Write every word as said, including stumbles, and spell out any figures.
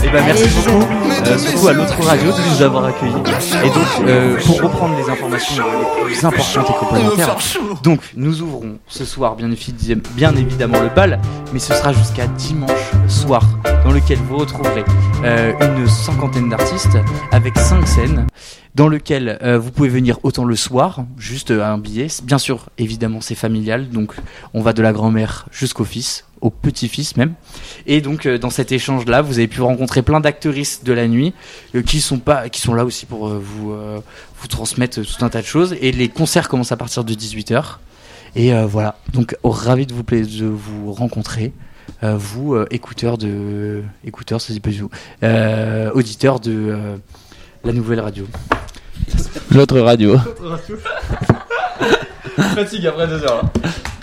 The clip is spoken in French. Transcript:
Et ben merci beaucoup, euh, surtout à l'autre radio de nous avoir accueillis. Et donc, euh, pour reprendre les informations les plus importantes et complémentaires, donc nous ouvrons ce soir bien, évi- bien évidemment le bal, mais ce sera jusqu'à dimanche soir, dans lequel vous retrouverez euh, une cinquantaine d'artistes avec cinq scènes, dans lequel euh, vous pouvez venir autant le soir, juste euh, un billet. Bien sûr, évidemment, c'est familial, donc on va de la grand-mère jusqu'au fils, au petit-fils même. Et donc, euh, dans cet échange-là, vous avez pu rencontrer plein d'actrices de la nuit euh, qui sont pas, qui sont là aussi pour euh, vous euh, vous transmettre tout un tas de choses. Et les concerts commencent à partir de dix-huit heures. Et euh, voilà. Donc, oh, ravi de vous pla- de vous rencontrer. Euh, vous, euh, écouteurs de, écouteurs, ça dit pas du tout, euh, auditeurs de euh, la nouvelle radio. L'autre radio. Fatigue après deux heures là.